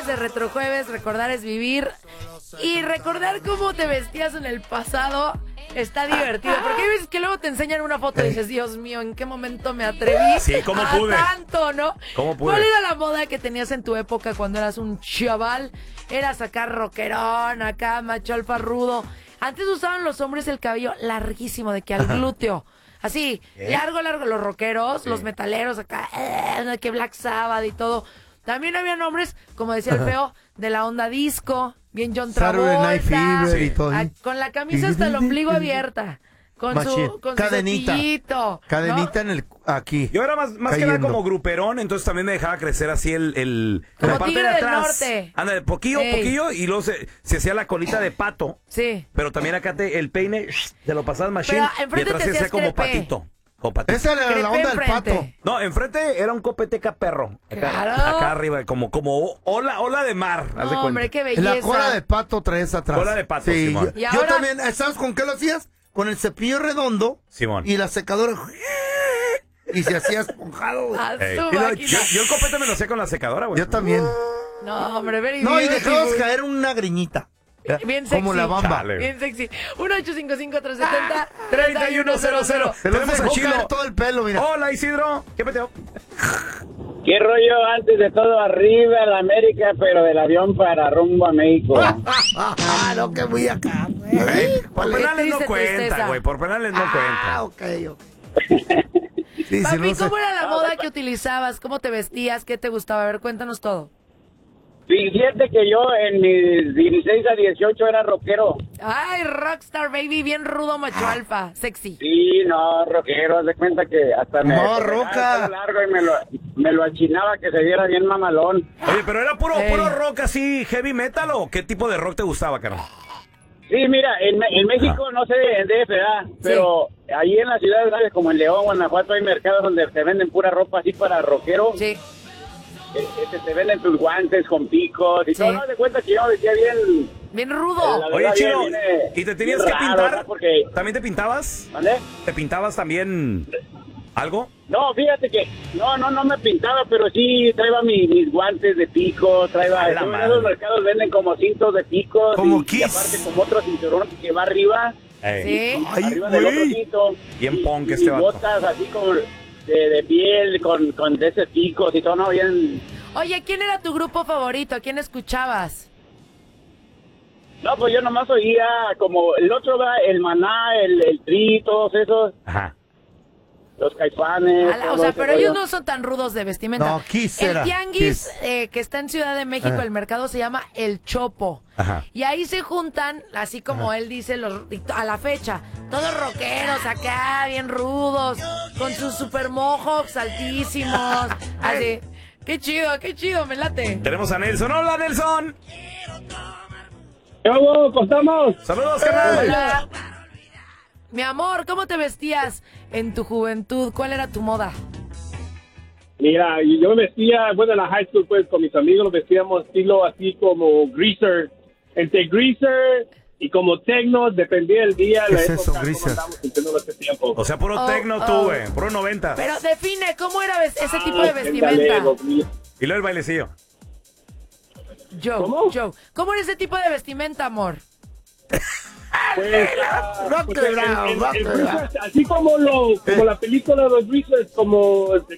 de Retrojueves, recordar es vivir. Y recordar cómo te vestías en el pasado está divertido. Porque hay veces que luego te enseñan una foto y dices, Dios mío, ¿en qué momento me atreví Sí, ¿cómo pude? tanto, no? ¿Cómo pude? ¿Cuál era la moda que tenías en tu época cuando eras un chaval? Eras acá rockerón, acá macho alfa rudo. Antes usaban los hombres el cabello larguísimo, de que al glúteo. Así, largo, los rockeros, los metaleros acá, que Black Sabbath y todo. También habían hombres, como decía el feo, de la onda disco, bien John Saturday Night Travolta, Fever y todo. con la camisa hasta el ombligo abierta, con su cadenita, cepillito, cadenita ¿no? en el aquí. Yo era más que nada como gruperón, entonces también me dejaba crecer así como la parte Tigre de del atrás. Norte. Anda, poquillo, y luego se hacía la colita de pato. Sí. Pero también acá el peine te lo pasabas machine Pero y enfrente atrás te se hacía hacías como crepé. patito. Como patito. Esa era Crepé la onda del enfrente. pato. No, enfrente era un copeteca perro. Acá, Claro. acá arriba, como ola de mar. haz de No, hombre, cuenta. qué belleza. La cola de pato traes atrás. Cola de pato, sí. Simón. Y Yo ahora- también, ¿sabes con qué lo hacías? Con el cepillo redondo Simón. y la secadora. Y se hacía esponjado, güey. A Ey. su Y máquina. yo el copete me lo hacía con la secadora, güey. Yo también. No, hombre, very No, y beautiful. dejabas caer una greñita. Bien sexy. Como la bamba. Chale. Bien sexy. 1-855-370-3100. 3100. Se Tenemos los a dejó Chilo. caer todo el pelo, mira. Hola, Isidro. ¿Qué peteo? ¿Qué rollo antes de todo arriba la América, pero del avión para rumbo a México? No, que muy acá, güey. Por Qué penales no triste cuenta, tristeza. güey. Por penales no cuenta. Ok. Sí, Papi, no sé. ¿cómo era la moda que utilizabas? ¿Cómo te vestías? ¿Qué te gustaba? A ver, cuéntanos todo. Fíjate que yo en mis 16 a 18 era rockero. Ay, rockstar baby, bien rudo, macho alfa, sexy. Sí, no, rockero, haz de cuenta que hasta me... No, me roca. dejaba el largo y me lo achinaba que se viera bien mamalón. Oye, pero era puro Ey. rock así, heavy metal o qué tipo de rock te gustaba, carnal? Sí, mira, en México, no sé, en DF, ¿verdad? Pero ahí en las ciudades grandes como en León, Guanajuato, hay mercados donde se venden pura ropa así para rockero. Sí. Te venden tus guantes con picos y Sí. todo. De cuenta que yo decía bien... Bien rudo. La Oye, verdad, Chino, viene ¿y te tenías bien que raro, pintar? ¿no? Porque... ¿También te pintabas? ¿Vale? ¿Te pintabas también algo? No, fíjate que no me pintaba, pero sí traía mis guantes de pico, traía... A la En madre. esos mercados venden como cintos de picos Como y Kiss. aparte como otro cinturón que va arriba, Ey. Sí. Ay, arriba del otro güey. cinto. Bien punk y este vato. botas así como de piel con de ese picos y todo, ¿no? Bien... Oye, ¿quién era tu grupo favorito? ¿A quién escuchabas? No, pues yo nomás oía como el otro, va el Maná, el Tri, todos esos, Ajá. los Caifanes. O todo sea, ese pero rollo. ellos no son tan rudos de vestimenta. No, Kiss el era, tianguis Kiss. que está en Ciudad de México, Ajá. el mercado se llama El Chopo. Ajá. Y ahí se juntan, así como él dice, a la fecha, todos rockeros acá, bien rudos, con sus super mohawks altísimos. Así. Qué chido, me late. Tenemos a Nelson. Hola, Nelson. ¿Cómo estamos? Saludos, carnal. Hola. Mi amor, ¿cómo te vestías en tu juventud? ¿Cuál era tu moda? Mira, yo me vestía, bueno, en la high school, pues, con mis amigos nos vestíamos estilo así como greaser, entre greaser y como techno, dependía del día, ¿Qué la es época, eso, cómo greaser? andábamos sintiéndolo ese tiempo. O sea, puro Oh, tecno tú, güey. Puro 90. Pero define, ¿cómo era ese tipo de Ándale, vestimenta? 2000. Y luego el bailecillo. Joe, ¿cómo era ese tipo de vestimenta, amor? Pues, Rock pues, around, rock el around. greaser, así como la película de los greasers, como